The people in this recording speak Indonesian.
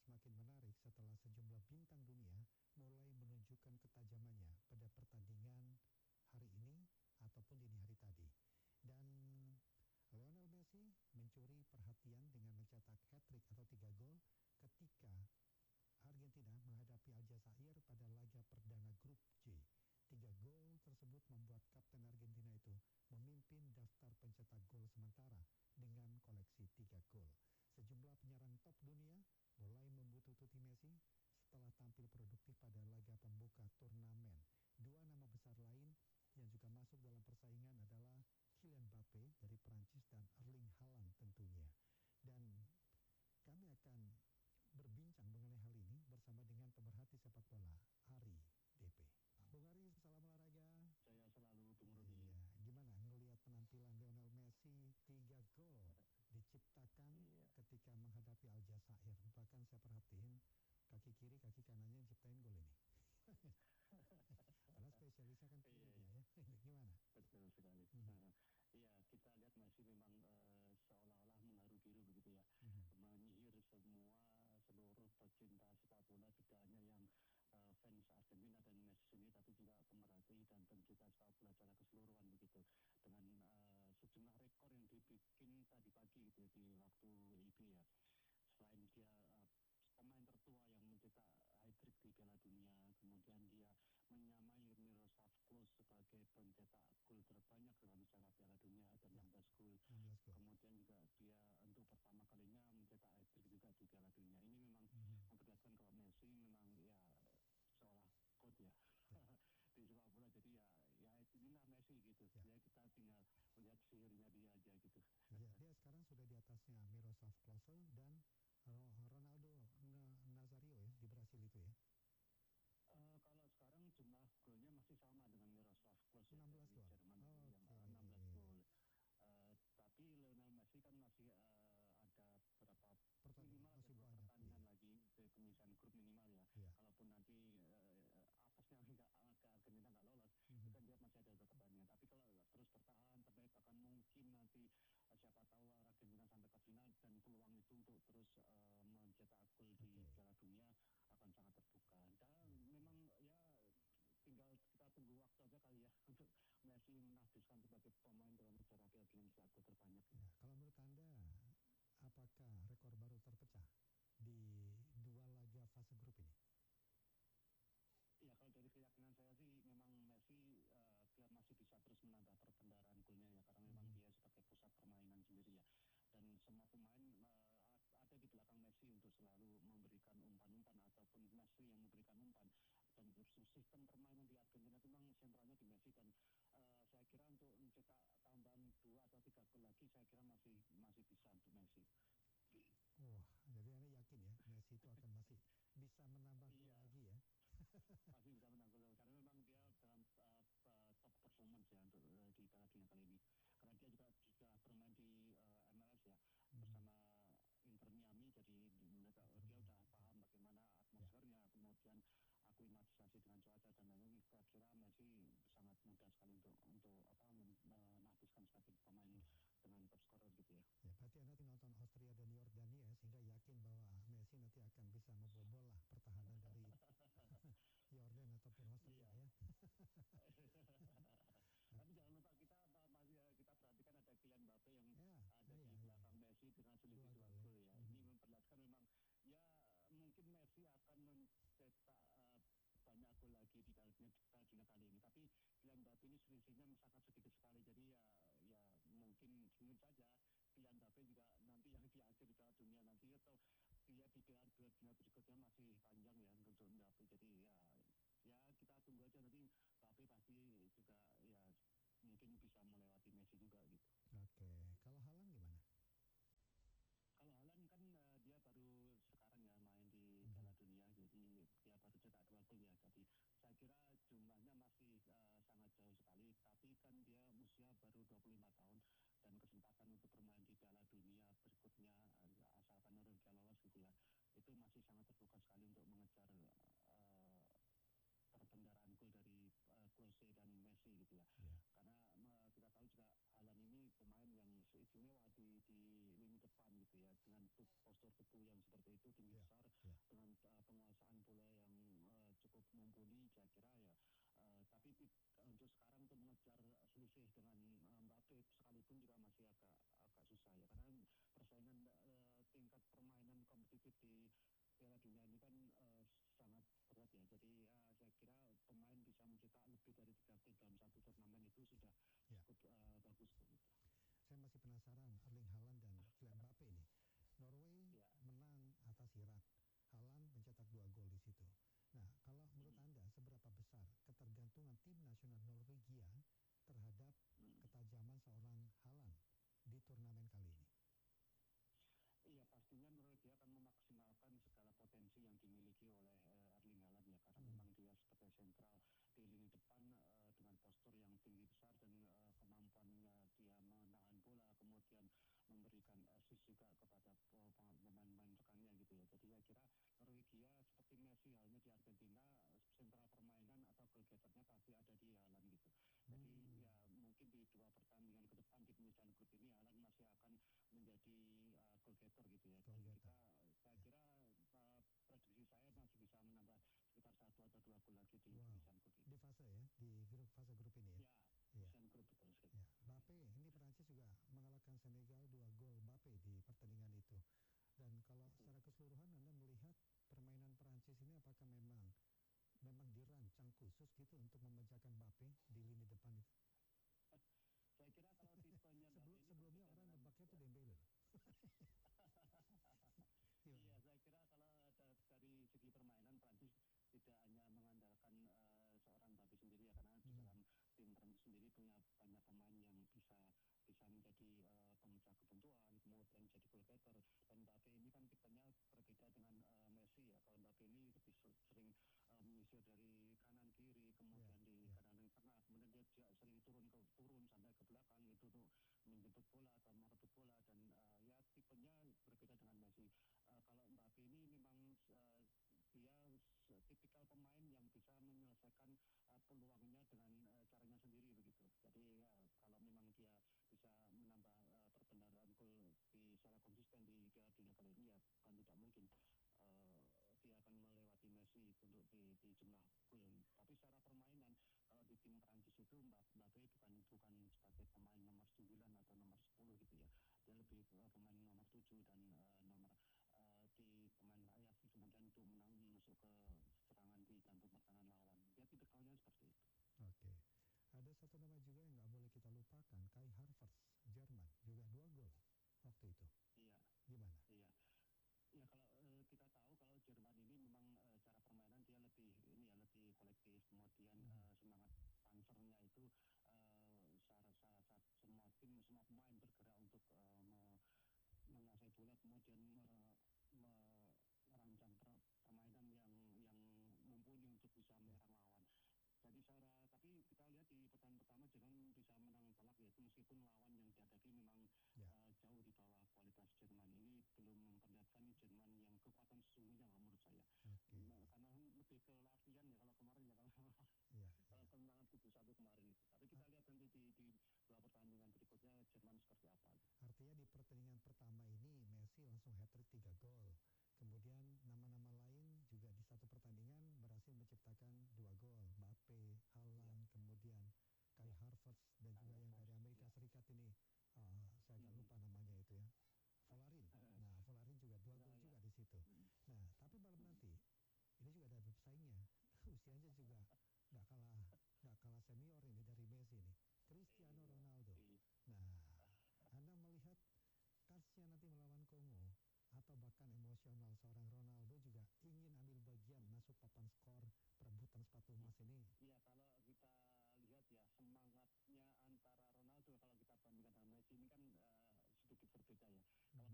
semakin menarik setelah sejumlah bintang dunia mulai menunjukkan ketajamannya pada pertandingan hari ini ataupun dini hari tadi. Dan Lionel Messi mencuri perhatian dengan mencetak hat-trick atau 3 gol ketika Argentina menghadapi Aljazair pada laga perdana grup J. 3 gol tersebut membuat kapten Argentina itu memimpin daftar pencetak gol sementara dengan koleksi 3 gol. Sejumlah penyerang top dunia mulai membuntuti Messi setelah tampil produktif pada laga pembuka turnamen. Dua nama besar lain yang juga masuk dalam persaingan adalah Kylian Mbappe dari Prancis dan Erling Haaland tentunya. Dan kami akan berbincang mengenai hal ini bersama dengan pemerhati sepak bola Ari DP. Bung Ari, salam olahraga. Saya selalu Bung Rudi. Iya, gimana ngelihat penampilan Lionel Messi 3 gol diciptakan ketika menghadapi Aljazair. Bahkan saya perhatiin kaki kiri, kaki kanannya yang ciptain gol ini. Padahal spesialisnya kan kiri ya. Gimana? Betul sekali. Iya, kita lihat Messi memang seolah-olah mengharu biru begitu ya, menyihir seluruh pecinta sepak bola, tidak hanya yang fans Argentina dan Messi sendiri, tapi juga pemerhati dan pencinta sepak bola secara keseluruhan begitu. Dengan sejumlah rekor yang dibikin tadi pagi gitu di waktu WIB ya. Selain dia pemain tertua yang mencetak hat-trick di Piala Dunia, kemudian dia menyamai Miroslav Klose sebagai pencetak gol terbanyak dalam sejarah Piala Dunia, ada 16 gol. Kemudian juga dia untuk pertama kalinya mencetak hat-trick juga di Piala Dunia. Ini memang memperlihatkan kalau Messi memang ya seolah god ya di sepak bola. Jadi ya inilah Messi gitu. Ya kita tinggal melihat sihirnya dia aja gitu. Ya, dia sekarang sudah di atasnya Miroslav Klose dan Ronaldo Nazario ya di Brasil itu ya. Kalau sekarang jumlah golnya masih sama dengan Miroslav Klose 16 dari gol. Jerman yang 16 gol. Tapi Lionel Messi kan masih ada berapa minimal masih dua banyak pertandingan lagi di penyisian grup minimal ya. Kalaupun nanti apesnya nggak ke Argentina nggak lolos, itu kan dia masih ada 2 pertandingan. Tapi kalau terus bertahan sampai bahkan mungkin nanti siapa tahu Argentina sampai ke final dan peluang itu untuk terus mencetak gol di Piala Dunia akan sangat terbuka. Dan memang ya tinggal kita tunggu waktu aja kali ya untuk Messi menahbiskan sebagai pemain dalam sejarah Piala Dunia mencetak gol terbanyak. Ya, kalau menurut Anda apakah rekor baru terpecah di 2 laga fase grup ini? Ya, kalau dari keyakinan saya sih memang Messi dia masih bisa terus menambah perbendaharaan golnya ya, karena memang dia sebagai pusat permainan sendiri ya, dan semua pemain ada di belakang Messi untuk selalu memberikan umpan-umpan ataupun Messi yang memberikan umpan, dan sistem permainan di Argentina itu memang sentralnya di Messi, dan saya kira untuk mencetak tambahan 2 atau 3 gol lagi saya kira masih bisa untuk Messi. Wah, jadi Anda yakin ya Messi itu akan masih bisa menambah gol lagi ya? Masih bisa menang gol karena memang dia dalam top performance ya untuk di Piala Dunia kali ini, karena dia juga sudah bermain di MLS ya bersama Inter Miami, jadi dia udah paham bagaimana atmosfernya, kemudian aklimatisasi dengan cuaca dan lain-lain. Saya kira Messi sangat mudah sekali untuk menahbiskan sebagai pemain dengan top scorer gitu ya. Ya, berarti Anda nonton Austria dan Yordania sehingga yakin bahwa Messi nanti akan bisa membobol lah pertahanan dari Yordan ataupun Austria ya. Tapi jangan lupa kita perhatikan ada Kylian Mbappe yang ada di belakang Messi dengan selisih 2 gol ya. Ini memperlihatkan memang ya mungkin Messi akan mencetak banyak gol lagi di Piala Dunia kali ini. Tapi Kylian Mbappe ini selisihnya sangat sedikit sekali. Jadi ya mungkin saja Kylian Mbappe juga nanti yang di akhir Piala Dunia nanti, atau dia di Piala Dunia berikutnya masih panjang ya untuk Mbappe. Jadi ya kita tunggu aja, nanti Mbappe pasti juga ya mungkin bisa melewati Messi juga gitu. Oke, kalau Haaland gimana? Kalau Haaland kan dia baru sekarang ya main di Piala Dunia, jadi dia baru cetak 2 gol ya. Jadi saya kira jumlahnya masih sangat jauh sekali, tapi kan dia usia baru 25 tahun dan kesempatan untuk bermain di Piala Dunia berikutnya asalkan Norwegia lolos gitu ya, itu masih sangat terbuka sekali untuk mengejar dengan postur tubuh yang seperti itu tinggi Ya, besar ya. dengan penguasaan bola yang cukup mumpuni, saya kira ya. Untuk sekarang untuk mengejar selisih dengan Mbappe sekalipun juga masih agak agak susah ya, karena persaingan tingkat permainan kompetitif di Piala Dunia ini kan sangat berat ya. Jadi saya kira pemain bisa mencetak lebih dari 3 gol dalam satu turnamen itu sudah Ya. cukup bagus begitu. Saya masih penasaran Erling Haaland dan Kylian Mbappe ini. Norway Ya. menang atas Irak. Haaland mencetak 2 gol di situ. Nah, kalau menurut Anda seberapa besar ketergantungan tim nasional Norwegia terhadap ketajaman seorang Haaland di turnamen kali ini? Iya, pastinya Norwegia akan memaksimalkan segala potensi yang dimiliki oleh Erling Haaland ya, karena memang dia sebagai sentral di lini depan dengan postur yang tinggi besar dan kemampuannya dia menahan bola, kemudian memberikan assist juga kepada pemain-pemain rekannya gitu ya. Jadi saya kira Norwegia seperti Messi halnya di Argentina, sentral permainan atau goal getternya pasti ada di Haaland gitu. Jadi ya mungkin di 2 pertandingan ke depan di penyisihan grup ini Haaland masih akan menjadi goal getter gitu ya. Dan saya kira prediksi saya masih bisa menambah sekitar 1 atau 2 gol lagi di penyisihan grup ini. Di fase ya, di fase grup ini ya. Penyisihan grup betul sekali. Ya, Mbappe ini Prancis juga mengalahkan Senegal 2 gol Mbappe di pertandingan itu. Dan kalau secara keseluruhan Anda melihat permainan Prancis ini apakah memang dirancang khusus gitu untuk memecahkan Mbappe di lini depan itu? Saya kira kalau tipenya sebelumnya orang nebaknya tuh Dembele loh. Iya, saya kira kalau dari segi permainan Prancis tidak hanya mengandalkan seorang Mbappe sendiri ya, karena di dalam tim Prancis sendiri punya banyak pemain yang bisa menjadi pemecah kebuntuan, kemudian jadi goal getter. Dan Mbappe ini kan tipenya berbeda dengan Messi ya. Kalau Mbappe ini lebih sering menyisir dari kanan kiri, kemudian di kanan dan tengah, kemudian dia sering turun sampai ke belakang itu tuh menjemput bola atau merebut bola, dan ya tipenya berbeda dengan Messi. Kalau Mbappe ini memang dia tipikal pemain yang bisa menyelesaikan peluangnya dengan caranya sendiri begitu. Jadi ya kalau memang dia bisa menambah perbenaran gol secara konsisten di Piala Dunia kali ini ya kan tidak mungkin dia akan melewati Messi untuk di jumlah gol. Tapi secara permainan kalau di tim Prancis itu Mbappe bukan sebagai pemain nomor 9 atau nomor 10 gitu ya. Dia lebih pemain nomor 7 dan nomor di pemain sayap, kemudian untuk masuk ke serangan di jantung pertahanan lawan. Dia tipikalnya seperti itu. Oke. Ada satu nama juga yang nggak boleh kita lupakan, Kai Havertz, Jerman, juga 2 gol waktu itu. Iya. Gimana? Iya. Ya kalau kita tahu kalau Jerman ini memang cara permainan dia lebih kolektif, kemudian semangat pansernya itu semua pemain bergerak untuk menguasai bola, kemudian merancang permainan yang mumpuni untuk bisa menyerang lawan. Tapi kita lihat di pertandingan pertama Jerman bisa menang telak ya, meskipun lawan yang dihadapi memang jauh di bawah kualitas Jerman. Ini belum memperlihatkan Jerman yang kekuatan sesungguhnya menurut saya. Karena lebih ke latihan ya kalau kemarin ya kalau kemenangan 7-1 kemarin itu. Tapi kita lihat nanti di 2 pertandingan berikutnya Jerman seperti apa. Artinya di pertandingan pertama ini Messi langsung hat-trick 3 gol. Kemudian nama-nama lain juga di satu pertandingan berhasil menciptakan 2 gol. Mbappe, Haaland, kemudian Kai Havertz, dan juga yang dari Amerika Serikat ini saya agak lupa namanya itu ya, Volarin. Nah, Volarin juga 2 gol juga di situ. Nah, tapi malam nanti ini juga ada pesaingnya. Usianya juga nggak kalah senior ini dari Messi ini, Cristiano Ronaldo. Nah, Anda melihat kansnya nanti melawan Kongo, atau bahkan emosional seorang Ronaldo juga ingin ambil bagian masuk papan skor